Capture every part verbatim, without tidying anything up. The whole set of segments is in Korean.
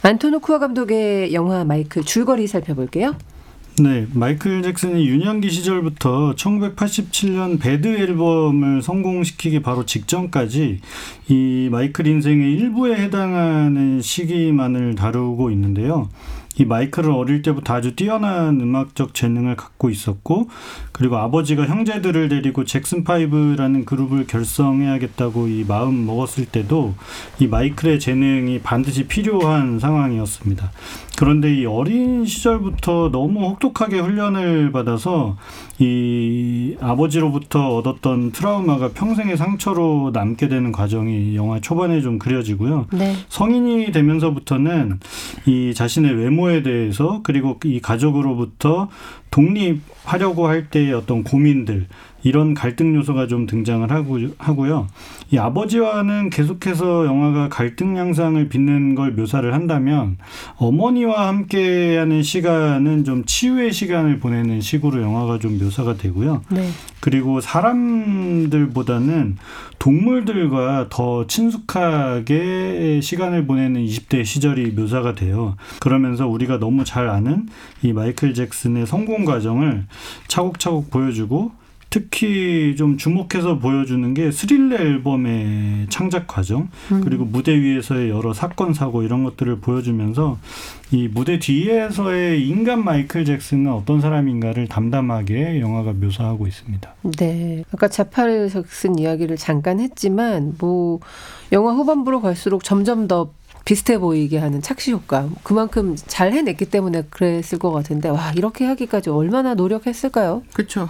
안토누 쿠아 감독의 영화 마이클 줄거리 살펴볼게요. 네, 마이클 잭슨이 유년기 시절부터 천구백팔십칠 년 배드 앨범을 성공시키기 바로 직전까지 이 마이클 인생의 일부에 해당하는 시기만을 다루고 있는데요. 이 마이클은 어릴 때부터 아주 뛰어난 음악적 재능을 갖고 있었고, 그리고 아버지가 형제들을 데리고 잭슨 파이브라는 그룹을 결성해야겠다고 이 마음 먹었을 때도 이 마이클의 재능이 반드시 필요한 상황이었습니다. 그런데 이 어린 시절부터 너무 혹독하게 훈련을 받아서 이 아버지로부터 얻었던 트라우마가 평생의 상처로 남게 되는 과정이 영화 초반에 좀 그려지고요. 네. 성인이 되면서부터는 이 자신의 외모에 대해서, 그리고 이 가족으로부터 독립하려고 할 때의 어떤 고민들, 이런 갈등 요소가 좀 등장을 하고, 하고요. 이 아버지와는 계속해서 영화가 갈등 양상을 빚는 걸 묘사를 한다면, 어머니와 함께하는 시간은 좀 치유의 시간을 보내는 식으로 영화가 좀 묘사가 되고요. 네. 그리고 사람들보다는 동물들과 더 친숙하게 시간을 보내는 이십 대 시절이 묘사가 돼요. 그러면서 우리가 너무 잘 아는 이 마이클 잭슨의 성공 과정을 차곡차곡 보여주고, 특히 좀 주목해서 보여주는 게 스릴러 앨범의 창작 과정, 음. 그리고 무대 위에서의 여러 사건, 사고 이런 것들을 보여주면서 이 무대 뒤에서의 인간 마이클 잭슨은 어떤 사람인가를 담담하게 영화가 묘사하고 있습니다. 네, 아까 자파르 잭슨 이야기를 잠깐 했지만 뭐 영화 후반부로 갈수록 점점 더 비슷해 보이게 하는 착시 효과, 그만큼 잘 해냈기 때문에 그랬을 것 같은데, 와, 이렇게 하기까지 얼마나 노력했을까요? 그렇죠.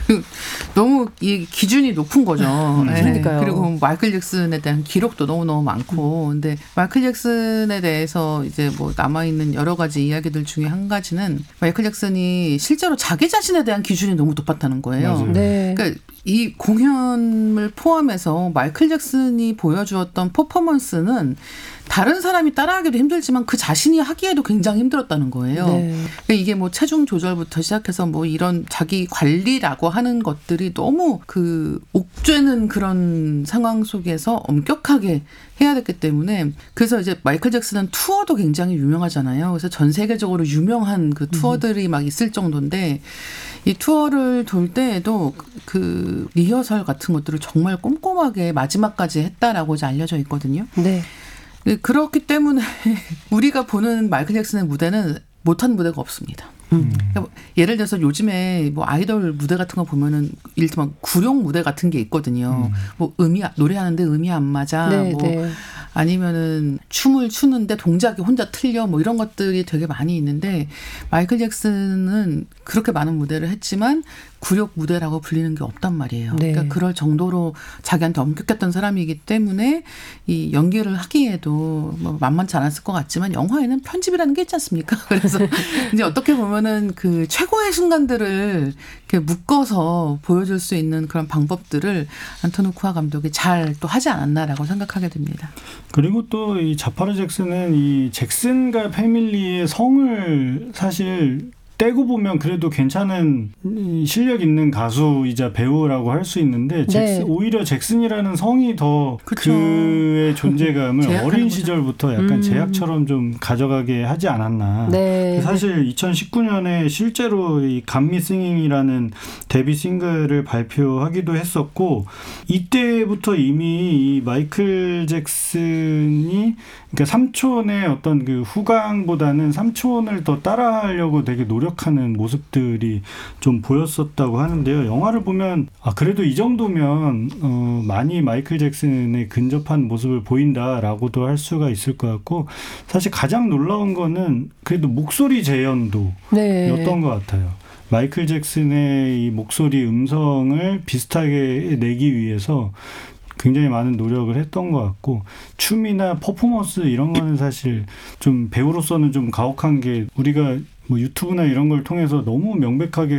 너무 이 기준이 높은 거죠. 음, 네. 그러니까요. 그리고 마이클 잭슨에 대한 기록도 너무너무 많고, 음. 근데 마이클 잭슨에 대해서 이제 뭐 남아있는 여러 가지 이야기들 중에 한 가지는 마이클 잭슨이 실제로 자기 자신에 대한 기준이 너무 높았다는 거예요. 네. 그러니까 이 공연을 포함해서 마이클 잭슨이 보여주었던 퍼포먼스는 다른 사람이 따라하기도 힘들지만 그 자신이 하기에도 굉장히 힘들었다는 거예요. 네. 그러니까 이게 뭐 체중 조절부터 시작해서 뭐 이런 자기 관리라고 하는 것들이 너무 그 옥죄는 그런 상황 속에서 엄격하게 해야 됐기 때문에, 그래서 이제 마이클 잭슨은 투어도 굉장히 유명하잖아요. 그래서 전 세계적으로 유명한 그 투어들이 막 있을 정도인데, 이 투어를 돌 때에도 그 리허설 같은 것들을 정말 꼼꼼하게 마지막까지 했다라고 이제 알려져 있거든요. 네. 그렇기 때문에 우리가 보는 마이클 잭슨의 무대는 못한 무대가 없습니다. 음. 그러니까 예를 들어서 요즘에 뭐 아이돌 무대 같은 거 보면은 이를테면 구룡 무대 같은 게 있거든요. 음. 뭐 음이 노래하는데 음이 안 맞아. 네, 뭐 네. 아니면은 춤을 추는데 동작이 혼자 틀려. 뭐 이런 것들이 되게 많이 있는데, 마이클 잭슨은 그렇게 많은 무대를 했지만 굴욕 무대라고 불리는 게 없단 말이에요. 네. 그러니까 그럴 정도로 자기한테 엄격했던 사람이기 때문에 이 연기를 하기에도 뭐 만만치 않았을 것 같지만, 영화에는 편집이라는 게 있지 않습니까? 그래서 이제 어떻게 보면은 그 최고의 순간들을 이렇게 묶어서 보여줄 수 있는 그런 방법들을 안토누 쿠아 감독이 잘 또 하지 않았나라고 생각하게 됩니다. 그리고 또 이 자파르 잭슨은 이 잭슨과 패밀리의 성을 사실 떼고 보면 그래도 괜찮은 실력 있는 가수이자 배우라고 할 수 있는데, 잭슨, 네. 오히려 잭슨이라는 성이 더 그쵸. 그의 존재감을 어린 거죠. 시절부터 약간 음. 제약처럼 좀 가져가게 하지 않았나. 네. 사실 이천십구 년에 실제로 이 감미 싱잉이라는 데뷔 싱글을 발표하기도 했었고, 이때부터 이미 이 마이클 잭슨이 그러니까 삼촌의 어떤 그 후광보다는 삼촌을 더 따라하려고 되게 노력하는 모습들이 좀 보였었다고 하는데요. 영화를 보면 아 그래도 이 정도면 어, 많이 마이클 잭슨에 근접한 모습을 보인다라고도 할 수가 있을 것 같고, 사실 가장 놀라운 거는 그래도 목소리 재현도였던 네. 것 같아요. 마이클 잭슨의 이 목소리 음성을 비슷하게 내기 위해서 굉장히 많은 노력을 했던 것 같고, 춤이나 퍼포먼스 이런 거는 사실 좀 배우로서는 좀 가혹한 게, 우리가 뭐 유튜브나 이런 걸 통해서 너무 명백하게